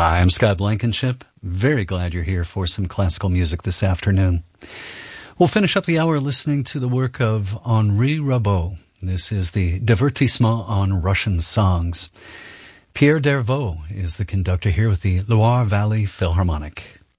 Hi, I'm Scott Blankenship. Very glad you're here for some classical music this afternoon. We'll finish up the hour listening to the work of Henri Rabaud. This is the Divertissement on Russian Songs. Pierre Dervaux is the conductor here with the Loire Valley Philharmonic.